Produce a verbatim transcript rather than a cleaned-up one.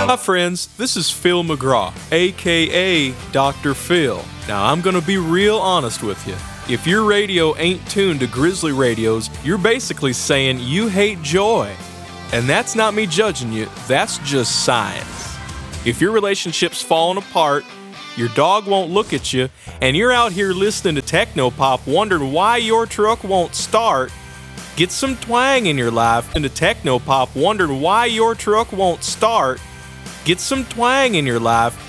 Hi friends, this is Phil McGraw, aka Doctor Phil. Now I'm gonna be real honest with you. If your radio ain't tuned to Grizzly radios, you're basically saying you hate joy. And that's not me judging you, that's just science. If your relationship's falling apart, your dog won't look at you, and you're out here listening to techno-pop wondering why your truck won't start, get some twang in your life into techno-pop wondering why your truck won't start, get some twang in your life